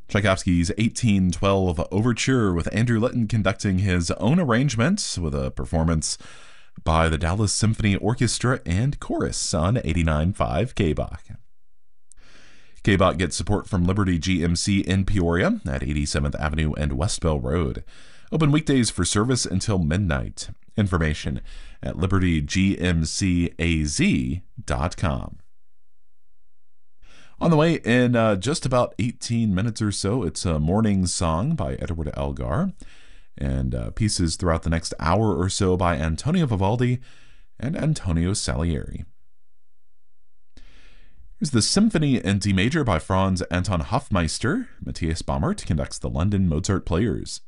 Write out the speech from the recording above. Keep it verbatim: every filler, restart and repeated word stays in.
Tchaikovsky's eighteen twelve Overture, with Andrew Litton conducting his own arrangements with a performance by the Dallas Symphony Orchestra and Chorus on eighty-nine point five K B O C. K B O C gets support from Liberty G M C in Peoria at eighty-seventh Avenue and West Bell Road. Open weekdays for service until midnight. Information at liberty g m c a z dot com. On the way in uh, just about eighteen minutes or so, it's a morning song by Edward Elgar, and uh, pieces throughout the next hour or so by Antonio Vivaldi and Antonio Salieri. Here's the Symphony in D major by Franz Anton Hofmeister. Matthias Baumert conducts the London Mozart Players.